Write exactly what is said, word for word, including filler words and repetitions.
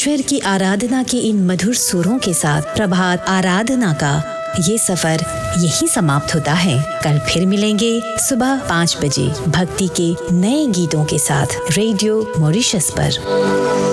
ईश्वर की आराधना के इन मधुर सुरों के साथ प्रभात आराधना का ये सफर यही समाप्त होता है। कल फिर मिलेंगे सुबह पाँच बजे भक्ति के नए गीतों के साथ रेडियो मॉरिशस पर।